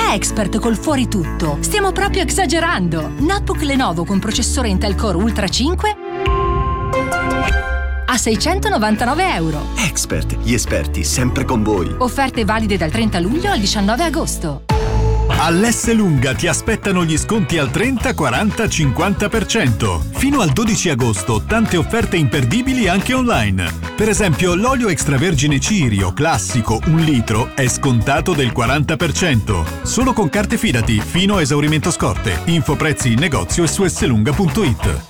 da Expert col fuori tutto. Stiamo proprio esagerando. Notebook Lenovo con processore Intel Core Ultra 5 a €699. Expert, gli esperti sempre con voi. Offerte valide dal 30 luglio al 19 agosto. All'Esselunga ti aspettano gli sconti al 30, 40, 50%. Fino al 12 agosto tante offerte imperdibili anche online. Per esempio l'olio extravergine Cirio classico 1 litro è scontato del 40%. Solo con carte Fidati fino a esaurimento scorte. Info prezzi in negozio e su esselunga.it.